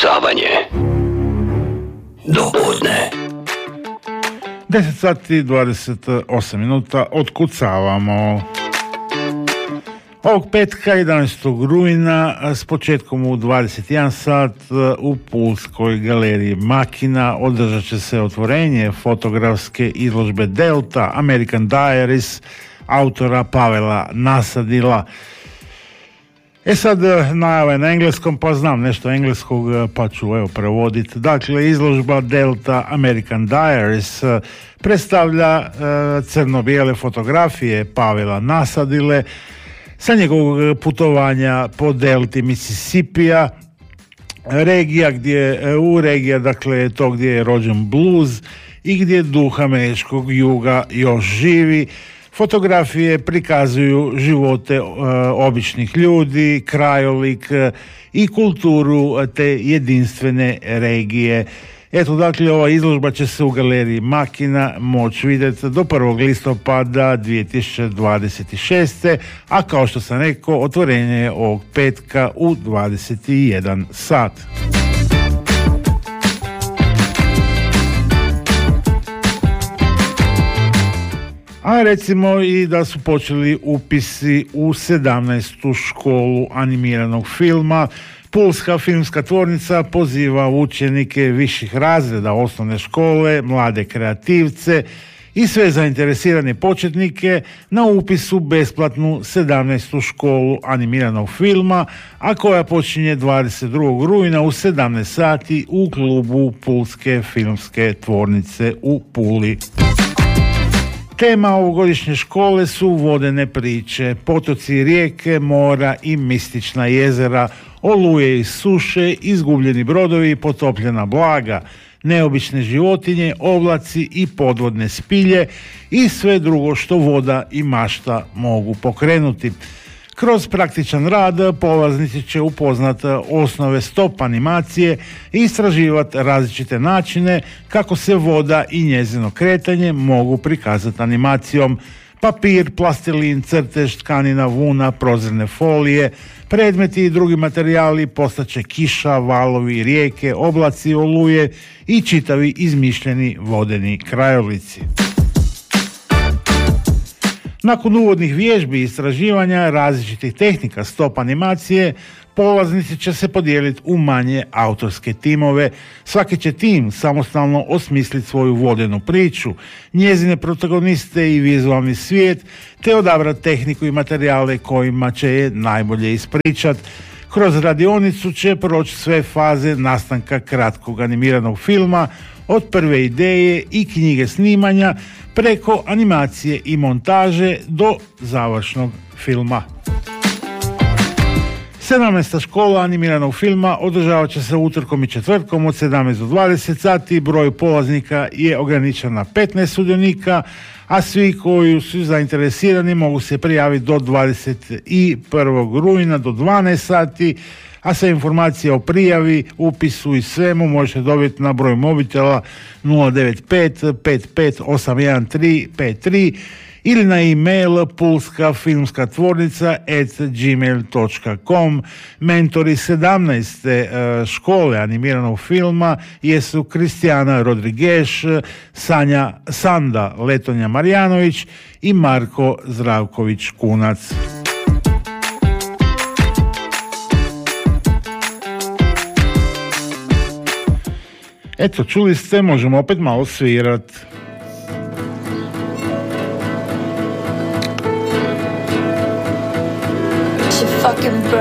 Otkucavanje. Do podne. 10 sati 28 minuta otkucavamo. Ovog petka 11. rujna s početkom u 21 sat u Pulskoj galeriji Makina održat će se otvorenje fotografske izložbe Delta American Diaries autora Pavela Nasadila. Sad najava je na engleskom, pa znam nešto engleskog, pa ću prevoditi. Dakle, izložba Delta American Diaries predstavlja crno-bijele fotografije Pavela Nasadile sa njegovog putovanja po delti Mississippija, regija, dakle, to gdje je rođen blues i gdje duh američkog juga još živi. Fotografije prikazuju živote običnih ljudi, krajolik i kulturu te jedinstvene regije. Eto, dakle, ova izložba će se u galeriji Makina moći vidjeti do 1. listopada 2026. A kao što sam rekao, otvorenje je ovog petka u 21 sat. A recimo i da su počeli upisi u 17. školu animiranog filma. Pulska filmska tvornica poziva učenike viših razreda osnovne škole, mlade kreativce i sve zainteresirane početnike na upisu besplatnu 17. školu animiranog filma, a koja počinje 22. rujna u 17 sati u klubu Pulske filmske tvornice u Puli. Tema ovogodišnje škole su vodene priče, potoci, rijeke, mora i mistična jezera, oluje i suše, izgubljeni brodovi i potopljena blaga, neobične životinje, oblaci i podvodne spilje i sve drugo što voda i mašta mogu pokrenuti. Kroz praktičan rad polaznici će upoznati osnove stop animacije i istraživati različite načine kako se voda i njezino kretanje mogu prikazati animacijom. Papir, plastelin, crtež, tkanina, vuna, prozirne folije, predmeti i drugi materijali postaće kiša, valovi, rijeke, oblaci, oluje i čitavi izmišljeni vodeni krajolici. Nakon uvodnih vježbi i istraživanja različitih tehnika stop animacije, polaznici će se podijeliti u manje autorske timove. Svaki će tim samostalno osmisliti svoju vodenu priču, njezine protagoniste i vizualni svijet, te odabrati tehniku i materijale kojima će je najbolje ispričati. Kroz radionicu će proći sve faze nastanka kratkog animiranog filma, od prve ideje i knjige snimanja, preko animacije i montaže do završnog filma. 17. škola animiranog filma održavat će se utorkom i četvrtkom od 17 do 20 sati. Broj polaznika je ograničen na 15 sudionika, a svi koji su zainteresirani mogu se prijaviti do 21. rujna do 12 sati, a sve informacije o prijavi, upisu i svemu možete dobiti na broj mobitela 095 55 813 53 ili na e-mail pulskafilmskatvornica@gmail.com. Mentori 17. škole animiranog filma jesu Kristijana Rodrigeš, Sanda Letonja Marjanović i Marko Zdravković Kunac. Eto, čuli ste, možemo opet malo svirati. Fucking